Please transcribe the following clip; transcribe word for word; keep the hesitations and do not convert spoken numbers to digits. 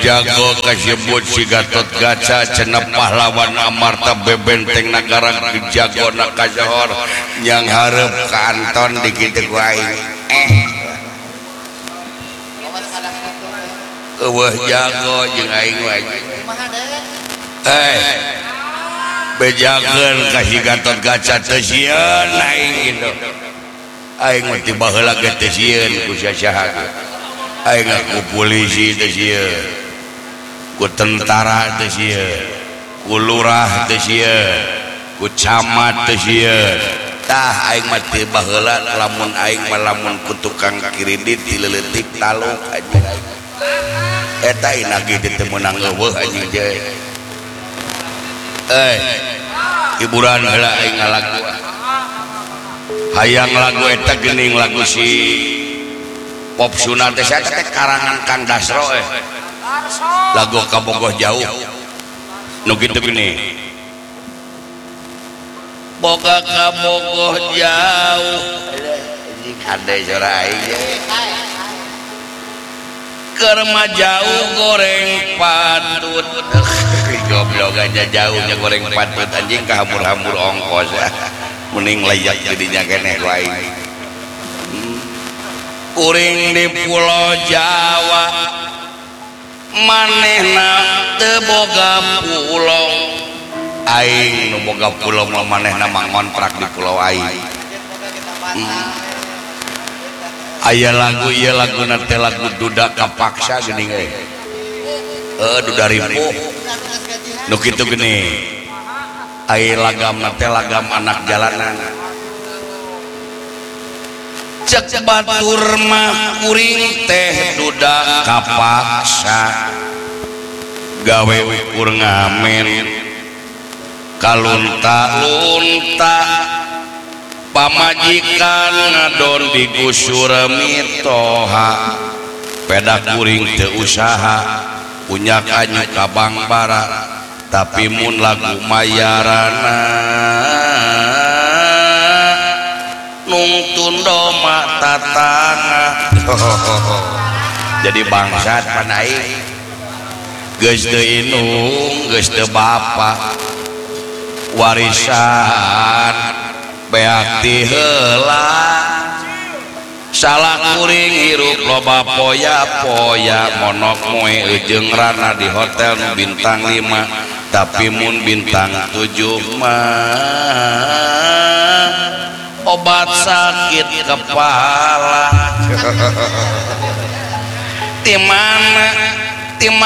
jago kasebut si Gatot Kaca cenah pahlawan amarta bebenteng negara jago nak kajohor yang hareup ka Anton di kitu ku aing eh eueuh jago jeung aing wae eh bejakeun ka si Gatot Kaca teu sieun aing kitu aing mah ti baheula ge teu sieun ku sasaha aing ku polisi teu sieun ku tentara teu sieun ku lurah teu sieun ku camat teu sieun tah aing mah teu baheula lamun aing mah lamun ku tukang kredit dileuletik taluk anjing eta ina ge teu meunang eueuh anjing je eh hiburan heula aing ngalagu hayang lagu eta geuning lagu si Pop Sunat teh saya teh karangan Kang Dasro eh lagu Kabogoh Jauh nu kitu gini boga kabogoh jauh ade jora aing keur mah jauh goreng patut goblok aja jauhnya goreng patut anjing kahamur-hamur ongkos mending layak jadinya keneh ku aing kuring di Pulau Jawa manehna teu boga pulau aing nu boga pulau mah manehna mah ngontrak di pulau aing hmm. aya lagu ieu laguna teh lagu duda kapaksa geuning euy heuh duda ribu nu kitu geuning aya lagamna teh lagam anak jalanan cek batur mah kuring teh duda kapaksa gawe ukur ngamen kalunta-lunta pamajikan ngadon digusur mitoha peda kuring teu usaha punya kanyu kabang bara tapi mun lagu mayarana nungtun doma tatana jadi bangsat pan aing geus teu indung geus teu bapa warisan beak ti heula salah kuring hirup loba poya-poya monok moe ejeung rana di hotel nu bintang lima tapi mun bintang tujuh mah obat sakit kepala di mana